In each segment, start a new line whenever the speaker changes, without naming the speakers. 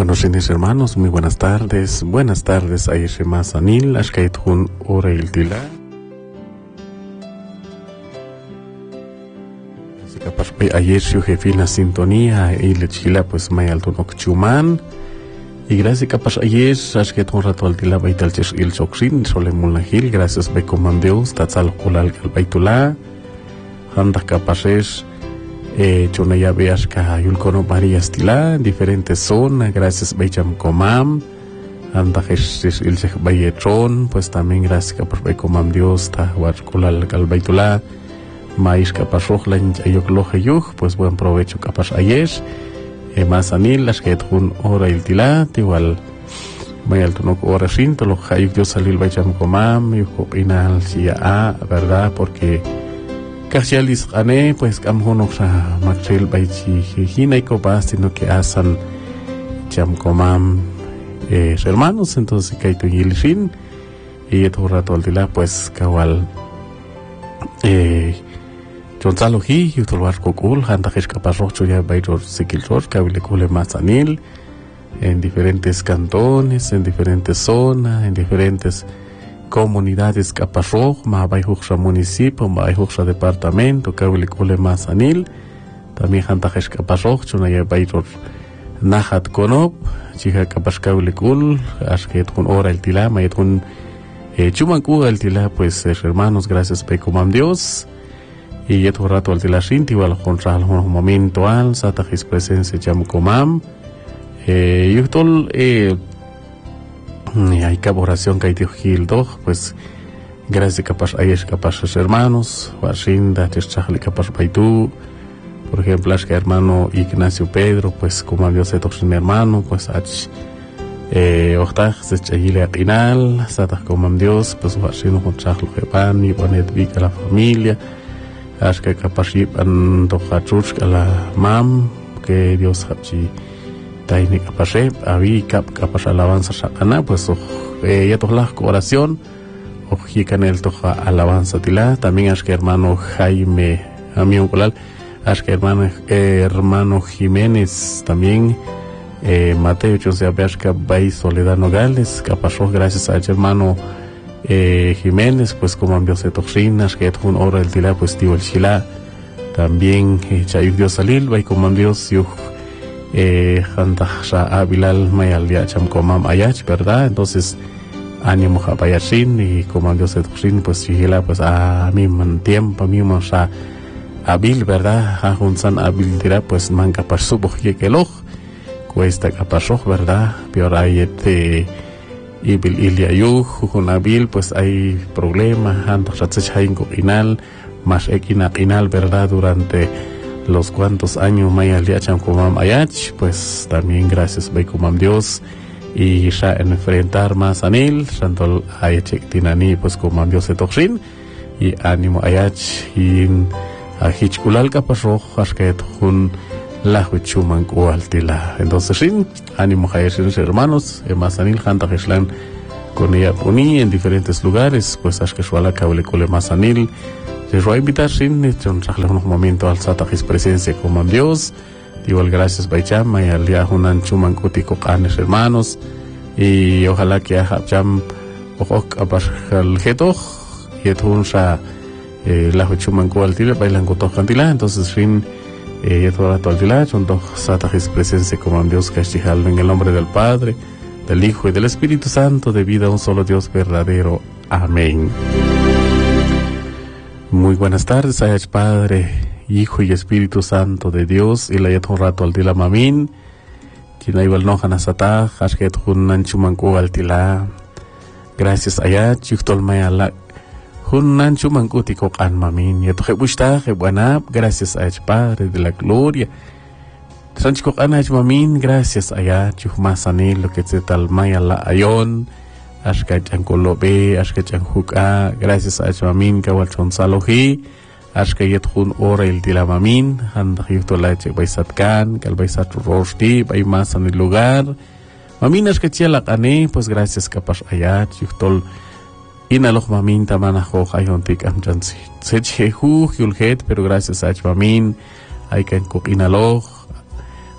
Buenos días, hermanos, muy buenas tardes. Buenas tardes, Ayer Masanil, Ashkaitun Oreil Tila. Ayer su jefe la sintonía y le chila pues may alto nocchuman. Y gracias capaz ayer, Ashkaitun rato al tila baital ches il chokrin, solemul nahil, gracias be comandeus, tatzal kolal kalbaitula. Handa capaz chonaya veas que yulcono varias tila en diferentes zonas, gracias Becham Comam, anda Jesús el Sej Bayetron, pues también gracias que por Becomam Dios, ta Huarcolal Galbaitula, maíz capaz rojlan ayoclojeyuj, pues buen provecho capaz ayesh, más anil, las que tun hora el tila, igual mayal tunok hora sinto, lo hayuk yo salil Becham Comam, yujo inal si a verdad, porque Cachialis ane pues camhonoxa maxel baichi hinaiko sino que asan chamcomam hermanos, entonces kaito yilishin y todo rato al dila pues kawal chonsaloji y tolvar kokul handa capaz rocho ya baitor sikilchor kawile kule masanil en diferentes cantones, en diferentes zonas, en diferentes comunidades caparroj, mabayhuxa municipio, mabayhuxa departamento, kawlikule masanil, también hantajesh caparroj, chunaya baytor nahat konop, chiha kapash kawlikul, ashket kun ora el tila, mayet kun chumanku el tila, pues hermanos, gracias pecomam Dios, y yeto rato al tila shinti, wal contra un momento al, satajis presencia chamukomam, yuhtol, hay colaboración que hay de Gildo, pues gracias capaz a ellos capaz hermanos, Washinda, Techachli capaz Baitú, por ejemplo, es que hermano Ignacio Pedro, pues como Dios se toca mi hermano, pues Ochtaj se chayile a final, Satah como Dios, pues Washinda con Chachlo Jepan, y Bonet Vic a la familia, es que capaz Yipan Tojachuch a la mam, que Dios hachi taini kapashe avi kapas alabanza shakana pues ya tohla oración ojikan el toja alabanza tila también es que hermano Jaime amigo colal es que hermano Jiménez también Mateo José Beasca Bay Soledad Nogales capasó gracias a hermano Jiménez pues como envió se toxinas que un hora el tila pues tío el chila también chayuk Dios salil bay como Dios yo Hantasha Abilal Mayal ya chamcomam ayach, ¿verdad? Entonces ánimo japayashin y como Dios se tuxin pues sigila pues a mí man tiempo a mí man sa abil, ¿verdad? A junsan abil dirá pues man capaz subo que loj cuesta capaz ¿verdad? Peor hay ibil iliayu con abil pues hay problemas Hantasha tsechain coquinal más equinal, ¿verdad? Durante los cuantos años mayal ya chamcomam ayach, pues también gracias Becomam Dios y ya enfrentar más anil, santol ayach tinani pues comam Dios se toxin y ánimo ayach y ahichkulal kapasroj asket hun la huchuman kualtila. Entonces sin ánimo ayach hermanos, más anil hanta heshlan con ella poni en diferentes lugares, pues ashkeshwala kawle más anil. Les voy a invitar sin unos momentos al satajis presencia como Dios. Igual gracias Baicham y al día unan chuman kutiko canes hermanos y ojalá que hacham ojok abashal getoj yetun sa la chuman kualtila bailan kutok cantila entonces sin yetora toltila son dos satajis presencia como Dios que en el nombre del Padre, del Hijo y del Espíritu Santo de vida un solo Dios verdadero. Amén. Muy buenas tardes, Ayach Padre, Hijo y Espíritu Santo de Dios, y la yet un rato al tila mamin, quien igual no hanasata, hasket hunan chumanku al tila. Gracias Ayach, yuktol mayala, hunan chumanku tiko kan mamin, yeto jebushta, jebuanab, gracias Ayach Padre de la gloria. Sanchiko Ayach mamin, gracias Ayach, yuhmasanil, lo que se tal mayala ayon. Ashkach Ankolobe, Ashkach Anhuka, gracias a Chamamin, Kawalchon Salohi, Ashkayet Hun Ora el Dilamamin, Handayutolache Baisatkan, Kalbaisat Roshti, Baimas en el lugar. Mamin Ashkachia Kane, pues gracias Kapash Ayat, Yuktol Inaloch Mamin, Tamanajo, Ayontik Amjansi. Sechehu, Yulhet, pero gracias a Chamamin, Aykan Kok Inaloch,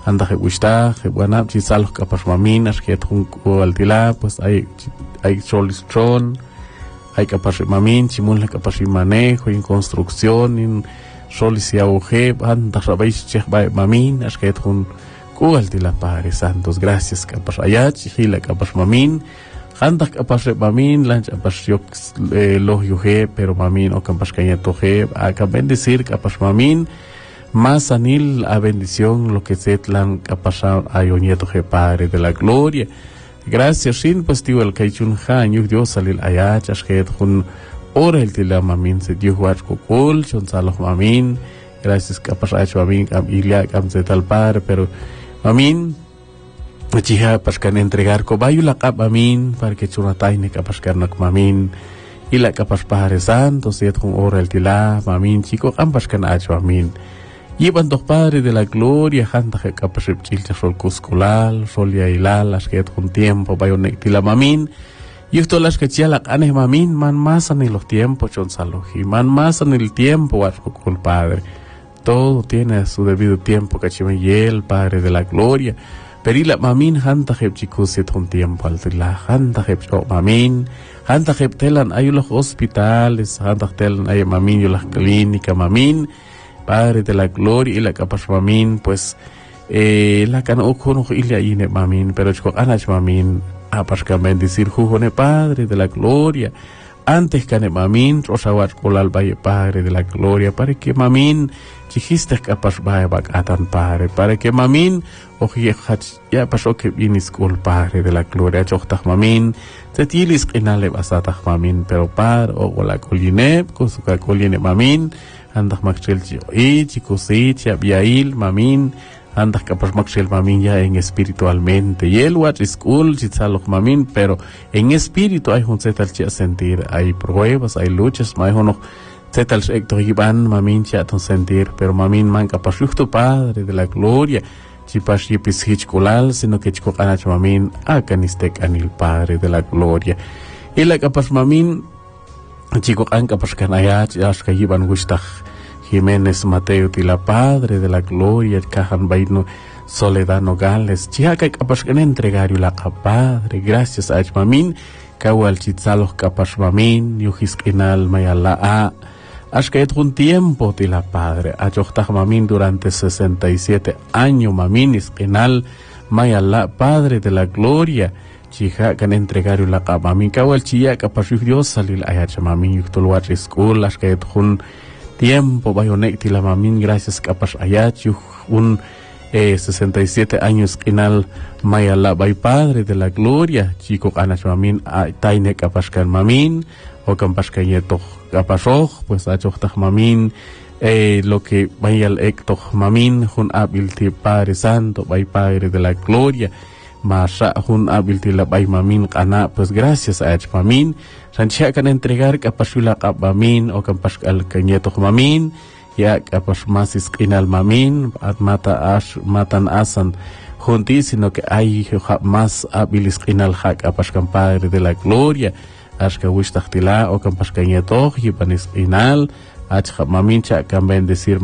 anda que gusta que buena chisalos capas mamin que un altila pues hay solistron hay capas mamin chimul capas manejo en construcción en solis y auge anda sabéis che mamin que un altila Padre Santos gracias capas ayach hila capas mamin anda capas mamin lancha capas los yuge pero mamin o capas cañeto ge acá bendecir capas mamin más anil a bendición lo que se tlan ha pasado a Yonieto je Padre de la Gloria. Gracias, sin pues tío el Kaichun Han, Dios salil ayach, asket hun ora el tila mamin, se dio huach kokul, chon salos mamin, gracias que ha pasado mamin, am ilia, am se tal Padre, pero mamin, chiha pascan entregar cobayo la cap mamin, para que chunatay ne capascar nak mamin, y la capas Padre Santo, se hun ora el tila mamin, chico, am pascan ach mamin. Llevan dos Padres de la Gloria, janta que capasip chilcha sol cusculal, sol yailal, las que con tiempo, bayonek la mamin, y esto las que chialak anes mamin, man más en los tiempos, chon saloji, man más en el tiempo, con Padre. Todo tiene su debido tiempo, cachime y el Padre de la Gloria. Pero la mamin, janta que chicusit con tiempo, altila, janta que mamin, janta que telan hay los hospitales, janta que telan hay mamin, y las clínicas, mamin, Padre de la Gloria y la capas mamin pues la can ocono ilia ine mamin pero chico anach mamin apasca bendecir jujone Padre de la Gloria antes cane mamin rosawat kolal baye Padre de la Gloria para que mamin chijiste capas baye bakatan Padre para que mamin oje ya pasó que vinis kol Padre de la Gloria chochtah mamin tetilis qinale basatah mamin pero Padre o la coline kusuka coline mamin andak makchel chikusi biail mamin andak kapas makchel mamin ya en espiritualmente y el what is cool chitzalok mamin pero en espíritu hay un setal chia sentir hay pruebas hay luchas hay uno setal sector iban mamin chia ton sentir pero mamin man kapas yuhtu Padre de la Gloria chipas yipis hichkulal sino que chiko anach mamin akanistek anil Padre de la Gloria y la kapas mamin chico anca pascan ayach ashka iban gustach Jiménez Mateo tila Padre de la Gloria cajan baino Soledad Nogales chiaca capascan entregario la Padre gracias a mamin kawal chitzalos capas mamin yuhiskinal mayala a ashka un tiempo tila Padre achochtach mamin durante 67 años mamin iskinal mayala Padre de la Gloria chija kan entregario la mamin kawal chia kapasyu Dios salil ayach mamin yuktul wat school las que un tiempo bayonek tila mamin gracias kapas ayach un 67 años kinal mayala bay Padre de la Gloria chico anach mamin taine kapaskan mamin o kampaskan yeto kapasoj pues achochtah mamin lo que mayal ektoh mamin hun abilti Padre Santo bay Padre de la Gloria Masha hun abilti la bay mamin kana pues gracias a mamin sancha kan entregar kapasula kap mamin o kampaskal kanyeto mamin ya kapas masis kinal mamin at matan asan junti sino que hay más abilis kinal hak apaskan Padre de la Gloria ashka wishtach tila o kampaskanyeto hipanis kinal ach mamin cha kan bendecir